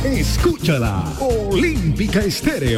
Escúchala, Olímpica Estéreo.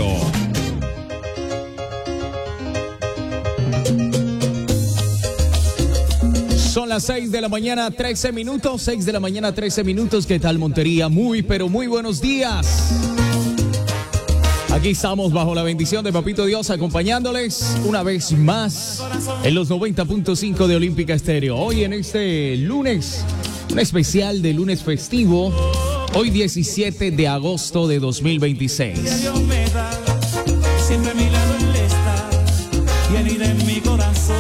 Son las 6 de la mañana, 13 minutos. 6 de la mañana, 13 minutos. ¿Qué tal, Montería? Muy, pero muy buenos días. Aquí estamos bajo la bendición de Papito Dios, acompañándoles una vez más en los 90.5 de Olímpica Estéreo. Hoy en este lunes, un especial de lunes festivo, hoy 17 de agosto de 2026. Siempre a mi lado él está, y anida en mi corazón.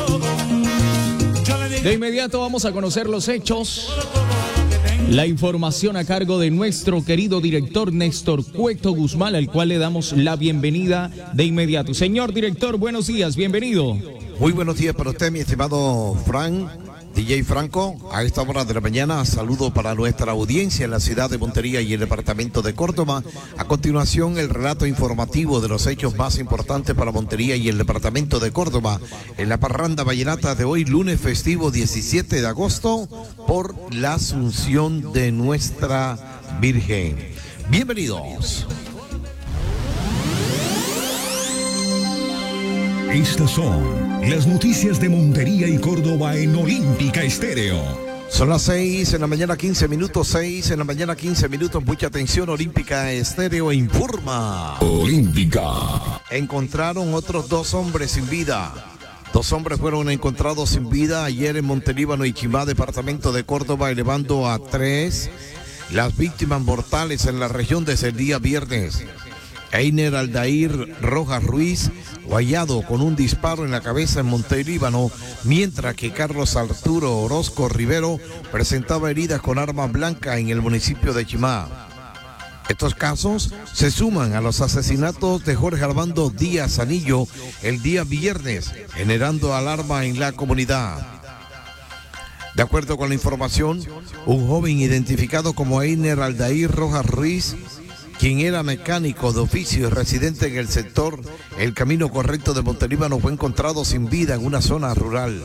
De inmediato vamos a conocer los hechos. La información a cargo de nuestro querido director Néstor Cueto Guzmán, al cual le damos la bienvenida de inmediato. Señor director, buenos días, bienvenido. Muy buenos días para usted, mi estimado DJ Franco. A esta hora de la mañana, saludo para nuestra audiencia en la ciudad de Montería y el departamento de Córdoba. A continuación, el relato informativo de los hechos más importantes para Montería y el departamento de Córdoba en la parranda vallenata de hoy, lunes festivo 17 de agosto, por la Asunción de nuestra Virgen. Bienvenidos. Estas son las noticias de Montería y Córdoba en Olímpica Estéreo. Son las 6 de la mañana, 15 minutos, 6 de la mañana, 15 minutos. Mucha atención, Olímpica Estéreo informa. Olímpica. Encontraron otros 2 hombres sin vida. 2 hombres fueron encontrados sin vida ayer en Montelíbano y Chimá, departamento de Córdoba, elevando a 3 las víctimas mortales en la región desde el día viernes. Einer Aldair Rojas Ruiz, hallado con un disparo en la cabeza en Montelíbano, mientras que Carlos Arturo Orozco Rivero presentaba heridas con arma blanca en el municipio de Chimá. Estos casos se suman a los asesinatos de Jorge Armando Díaz Anillo el día viernes, generando alarma en la comunidad. De acuerdo con la información, un joven identificado como Einer Aldair Rojas Ruiz, quien era mecánico de oficio y residente en el sector El Camino Correcto de Montelíbano, fue encontrado sin vida en una zona rural.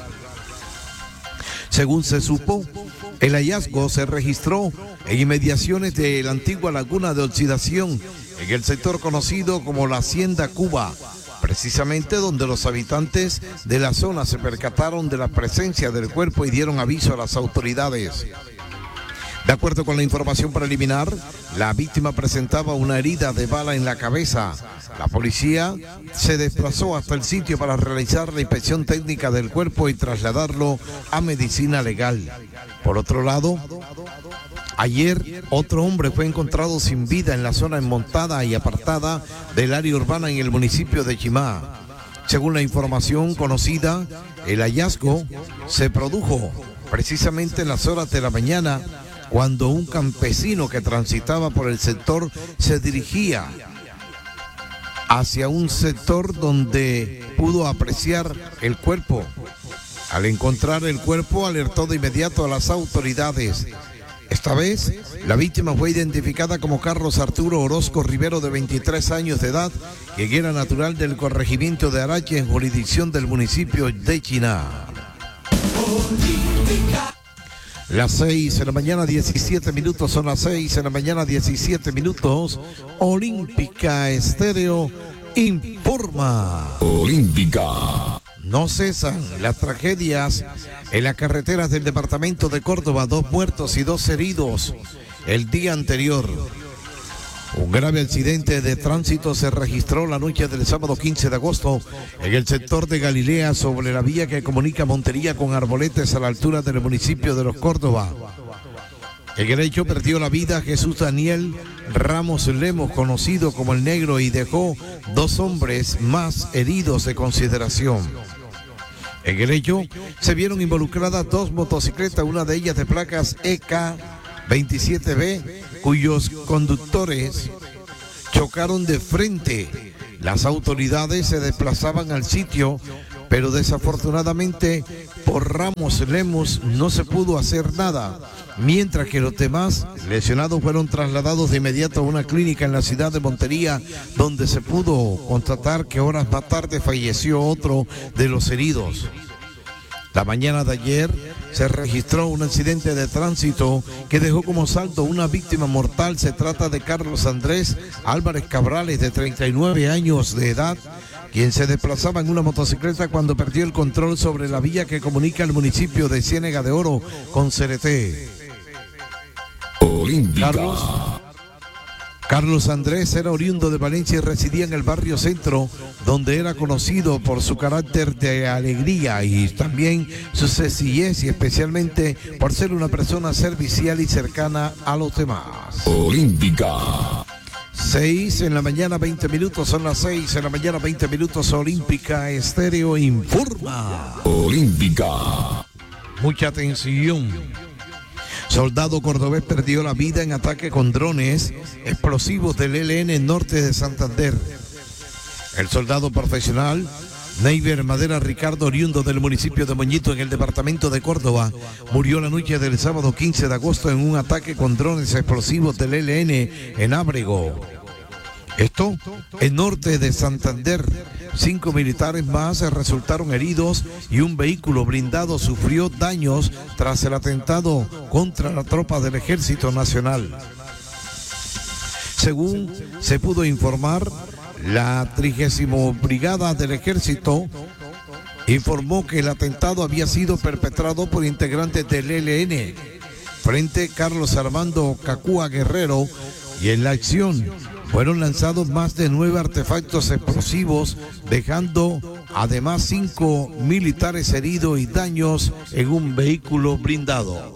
Según se supo, el hallazgo se registró en inmediaciones de la antigua laguna de oxidación, en el sector conocido como la Hacienda Cuba, precisamente donde los habitantes de la zona se percataron de la presencia del cuerpo y dieron aviso a las autoridades. De acuerdo con la información preliminar, la víctima presentaba una herida de bala en la cabeza. La policía se desplazó hasta el sitio para realizar la inspección técnica del cuerpo y trasladarlo a medicina legal. Por otro lado, ayer otro hombre fue encontrado sin vida en la zona enmontada y apartada del área urbana en el municipio de Chimá. Según la información conocida, el hallazgo se produjo precisamente en las horas de la mañana, cuando un campesino que transitaba por el sector se dirigía hacia un sector donde pudo apreciar el cuerpo. Al encontrar el cuerpo, alertó de inmediato a las autoridades. Esta vez, la víctima fue identificada como Carlos Arturo Orozco Rivero, de 23 años de edad, quien era natural del corregimiento de Arache, en jurisdicción del municipio de Chiná. Las 6 de la mañana, 17 minutos, son las 6 de la mañana, 17 minutos. Olímpica Estéreo informa. Olímpica. No cesan las tragedias en las carreteras del departamento de Córdoba. 2 muertos y 2 heridos el día anterior. Un grave accidente de tránsito se registró la noche del sábado 15 de agosto en el sector de Galilea, sobre la vía que comunica Montería con Arboletes, a la altura del municipio de Los Córdoba. En el hecho perdió la vida Jesús Daniel Ramos Lemos, conocido como El Negro, y dejó 2 hombres más heridos de consideración. En el hecho se vieron involucradas 2 motocicletas, una de ellas de placas EK27B, cuyos conductores chocaron de frente. Las autoridades se desplazaban al sitio, pero desafortunadamente por Ramos Lemos no se pudo hacer nada, mientras que los demás lesionados fueron trasladados de inmediato a una clínica en la ciudad de Montería, donde se pudo constatar que horas más tarde falleció otro de los heridos. La mañana de ayer se registró un accidente de tránsito que dejó como saldo una víctima mortal. Se trata de Carlos Andrés Álvarez Cabrales, de 39 años de edad, quien se desplazaba en una motocicleta cuando perdió el control sobre la vía que comunica el municipio de Ciénega de Oro con Cereté. Carlos Andrés era oriundo de Valencia y residía en el barrio Centro, donde era conocido por su carácter de alegría y también su sencillez, y especialmente por ser una persona servicial y cercana a los demás. 6 de la mañana, 20 minutos, son las 6 de la mañana, 20 minutos. Olímpica Estéreo informa. Mucha atención. Soldado cordobés perdió la vida en ataque con drones explosivos del ELN norte de Santander. El soldado profesional Neiber Madera Ricardo, oriundo del municipio de Moñito en el departamento de Córdoba, murió la noche del sábado 15 de agosto en un ataque con drones explosivos del ELN en Ábrego. Esto en norte de Santander. 5 militares más resultaron heridos y un vehículo blindado sufrió daños tras el atentado contra la tropa del Ejército Nacional. Según se pudo informar, la 30ª Brigada del Ejército informó que el atentado había sido perpetrado por integrantes del ELN frente Carlos Armando Cacúa Guerrero, y en la acción fueron lanzados más de 9 artefactos explosivos, dejando además 5 militares heridos y daños en un vehículo blindado.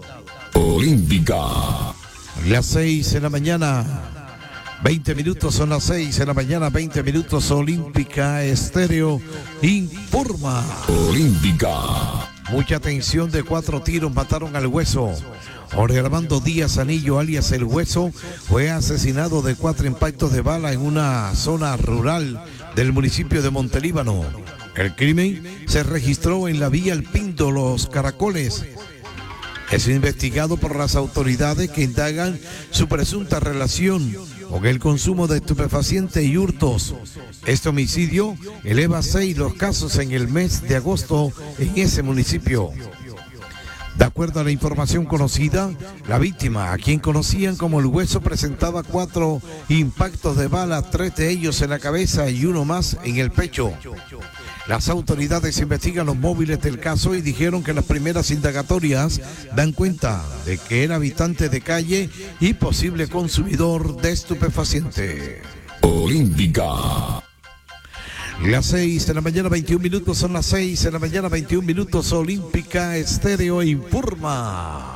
Las 6 de la mañana, 20 minutos, son las 6 de la mañana, 20 minutos. Olímpica Estéreo informa. Mucha atención, de 4 tiros mataron al Hueso. Jorge Armando Díaz Anillo, alias El Hueso, fue asesinado de 4 impactos de bala en una zona rural del municipio de Montelíbano. El crimen se registró en la vía El Pinto Los Caracoles. Es investigado por las autoridades que indagan su presunta relación con el consumo de estupefacientes y hurtos. Este homicidio eleva 6 los casos en el mes de agosto en ese municipio. De acuerdo a la información conocida, la víctima, a quien conocían como El Hueso, presentaba 4 impactos de bala, 3 de ellos en la cabeza y 1 más en el pecho. Las autoridades investigan los móviles del caso y dijeron que las primeras indagatorias dan cuenta de que era habitante de calle y posible consumidor de estupefaciente. Las 6 de la mañana, 21 minutos, son las 6 de la mañana, 21 minutos. Olímpica Estéreo informa.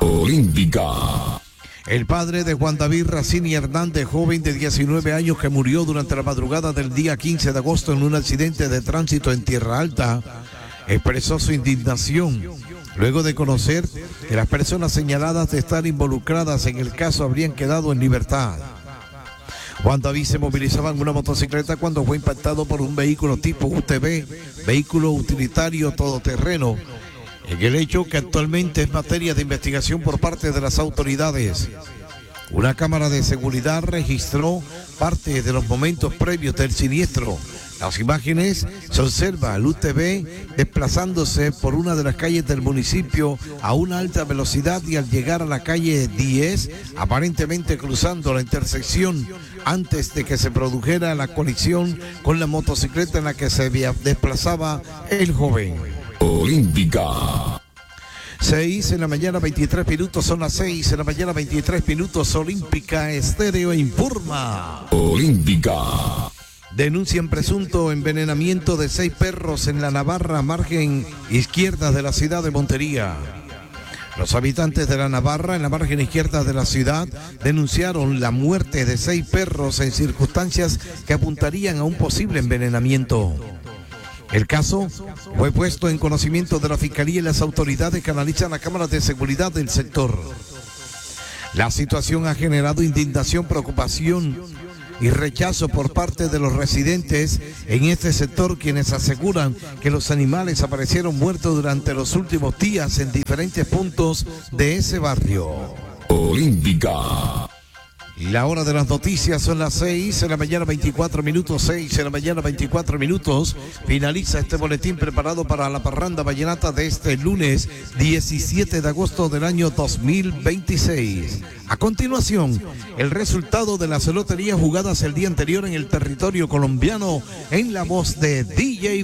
El padre de Juan David Racini Hernández, joven de 19 años que murió durante la madrugada del día 15 de agosto en un accidente de tránsito en Tierra Alta, expresó su indignación luego de conocer que las personas señaladas de estar involucradas en el caso habrían quedado en libertad. Juan David se movilizaba en una motocicleta cuando fue impactado por un vehículo tipo UTV, vehículo utilitario todoterreno, en el hecho que actualmente es materia de investigación por parte de las autoridades. Una cámara de seguridad registró parte de los momentos previos del siniestro. Las imágenes se observa al UTV desplazándose por una de las calles del municipio a una alta velocidad y al llegar a la calle 10, aparentemente cruzando la intersección antes de que se produjera la colisión con la motocicleta en la que se desplazaba el joven. 6 de la mañana, 23 minutos, son las 6 de la mañana, 23 minutos. Olímpica Estéreo informa. Denuncian presunto envenenamiento de 6 perros en la Navarra, margen izquierda de la ciudad de Montería. Los habitantes de la Navarra, en la margen izquierda de la ciudad, denunciaron la muerte de 6 perros en circunstancias que apuntarían a un posible envenenamiento. El caso fue puesto en conocimiento de la Fiscalía y las autoridades que analizan las cámaras de seguridad del sector. La situación ha generado indignación, preocupación y rechazo por parte de los residentes en este sector, quienes aseguran que los animales aparecieron muertos durante los últimos días en diferentes puntos de ese barrio. La hora de las noticias son las 6 de la mañana 24 minutos, 6 de la mañana 24 minutos. Finaliza este boletín preparado para la parranda vallenata de este lunes 17 de agosto del año 2026. A continuación, el resultado de las loterías jugadas el día anterior en el territorio colombiano en la voz de DJ